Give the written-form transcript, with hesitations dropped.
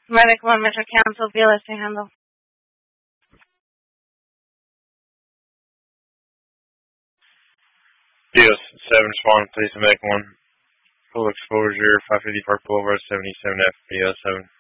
Medic 1, Metro Council, BLS to handle. BLS 7, respond, please, Medic 1. Full exposure, 550 Park Boulevard, 77F, BLS 7.